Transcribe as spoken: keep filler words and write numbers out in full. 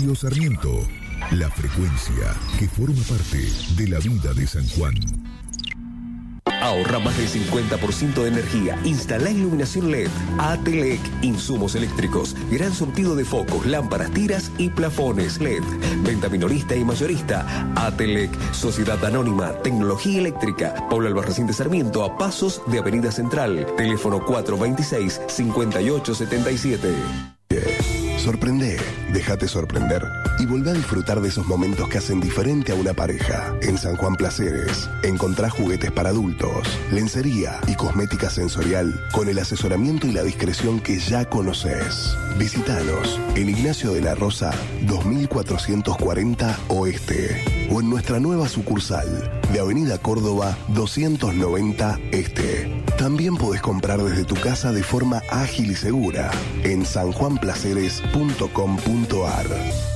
Radio Sarmiento, la frecuencia que forma parte de la vida de San Juan. Ahorra más del cincuenta por ciento de energía. Instala iluminación L E D. Atelec, insumos eléctricos. Gran surtido de focos, lámparas, tiras y plafones L E D. Venta minorista y mayorista. Atelec, Sociedad Anónima, Tecnología Eléctrica. Paula Albarracín de Sarmiento, a pasos de Avenida Central. Teléfono cuatro veintiséis, cincuenta y ocho setenta y siete. Sorprende, déjate sorprender y volvé a disfrutar de esos momentos que hacen diferente a una pareja. En San Juan Placeres encontrás juguetes para adultos, lencería y cosmética sensorial con el asesoramiento y la discreción que ya conoces. Visítanos en Ignacio de la Rosa dos mil cuatrocientos cuarenta Oeste o en nuestra nueva sucursal de Avenida Córdoba doscientos noventa Este. También podés comprar desde tu casa de forma ágil y segura en san juan placeres punto com punto ar.